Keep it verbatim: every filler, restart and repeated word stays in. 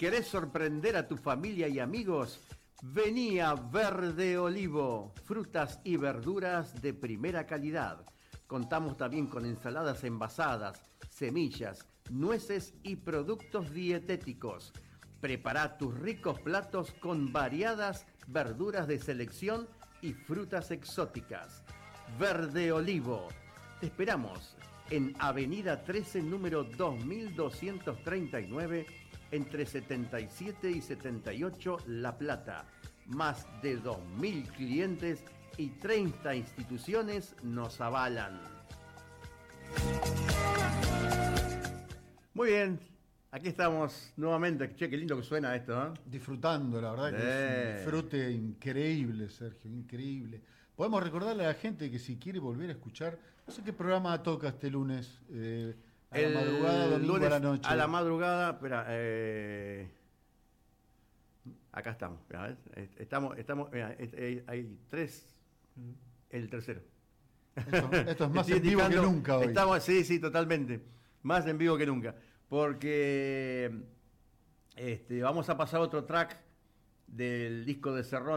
¿Querés sorprender a tu familia y amigos? Vení a Verde Olivo, frutas y verduras de primera calidad. Contamos también con ensaladas envasadas, semillas, nueces y productos dietéticos. Prepara tus ricos platos con variadas verduras de selección y frutas exóticas. Verde Olivo. Te esperamos en Avenida trece, número dos mil doscientos treinta y nueve, entre setenta y siete y setenta y ocho, La Plata. Más de dos mil clientes y treinta instituciones nos avalan. Muy bien, aquí estamos nuevamente. Che, qué lindo que suena esto, ¿eh? Disfrutando, la verdad que Eh. es un disfrute increíble, Sergio, increíble. Podemos recordarle a la gente que si quiere volver a escuchar, no sé qué programa toca este lunes, eh, a El la madrugada, domingo lunes a la noche. A la madrugada, espera, eh, acá estamos, mirá, ¿ves? Estamos, estamos, mirá, hay tres, el tercero. Esto, esto es más Estoy en vivo que indicando, nunca hoy. Estamos, sí, sí, totalmente. Más en vivo que nunca. Porque este, vamos a pasar otro track del disco de Serrón.